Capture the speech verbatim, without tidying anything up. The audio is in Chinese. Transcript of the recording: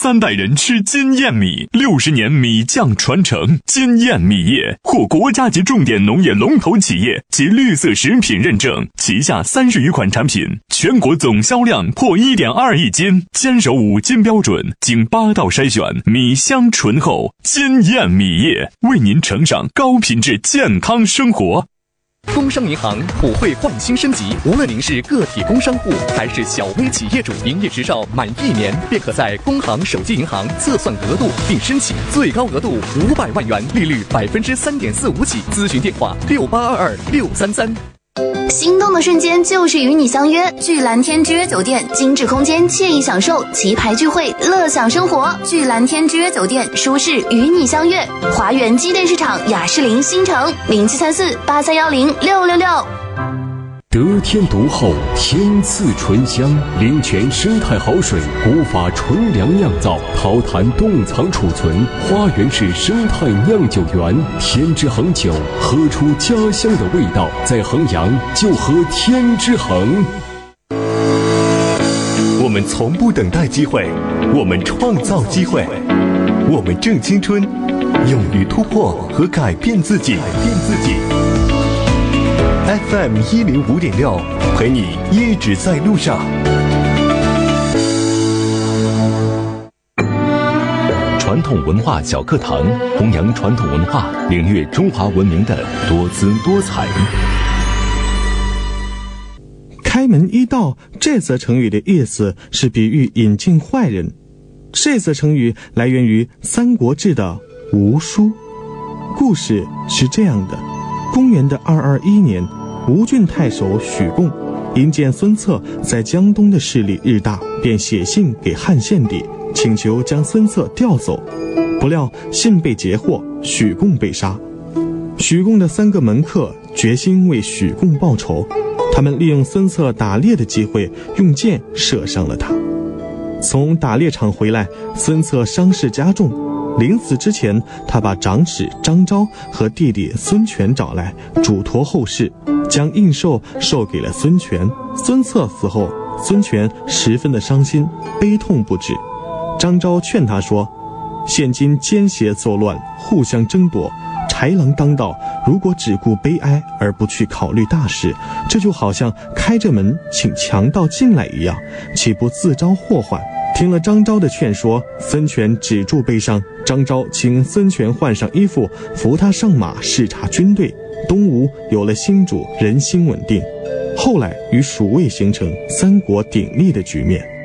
三代人吃金燕米，六十年米酱传承。金燕米业获国家级重点农业龙头企业及绿色食品认证，旗下三十余款产品，全国总销量破 一点二亿斤，坚守五金标准，经八道筛选，米香醇厚。金燕米业为您呈上高品质健康生活。 工商银行普惠焕新升级，无论您是个体工商户还是小微企业主，营业执照满一年便可在工行手机银行测算额度并申请，最高额度五百万元，利率百分之三点四五起。咨询电话六八二二六三三。 心动的瞬间就是与你相约，聚蓝天之约酒店，精致空间，惬意享受，棋牌聚会，乐享生活。聚蓝天之约酒店，舒适与你相约。华源机电市场雅士林新城零七三四八三幺零六六六。 得天独厚，天赐醇香，灵泉生态好水，古法纯粮酿造，桃坛冻藏储存，花园式生态酿酒园，天之恒酒，喝出家乡的味道。在衡阳就喝天之恒。 我们从不等待机会，我们创造机会，我们正青春，勇于突破和改变自己。改变自己。F M 一零五点六，陪你一直在路上。传统文化小课堂，弘扬传统文化，领略中华文明的多姿多彩。 开门一道这则成语的意思是比喻引进坏人。这则成语来源于《三国志》的吴书。故事是这样的：公元的二二一年，吴郡太守许贡因见孙策在江东的势力日大，便写信给汉献帝，请求将孙策调走。不料信被截获，许贡被杀。许贡的三个门客决心为许贡报仇，他们利用孙策打猎的机会，用箭射伤了他。从打猎场回来，孙策伤势加重，临死之前，他把长史张昭和弟弟孙权找来，嘱托后事，将印绶授给了孙权。孙策死后，孙权十分的伤心，悲痛不止。张昭劝他说：现今奸邪作乱，互相争夺，豺狼当道，如果只顾悲哀而不去考虑大事，这就好像开着门请强盗进来一样，岂不自招祸患？听了张昭的劝说，孙权止住悲伤。张昭请孙权换上衣服，扶他上马视察军队。东吴有了新主，人心稳定。后来与蜀魏形成三国鼎立的局面。